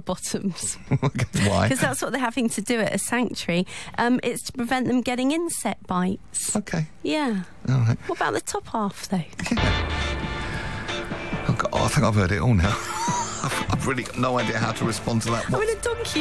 bottoms. Why? Because that's what they're having to do at a sanctuary. It's to prevent them getting insect bites. Okay. Yeah. All right. What about the top half, though? Oh, God, I think I've heard it all now. I've really got no idea how to respond to that. I mean, a donkey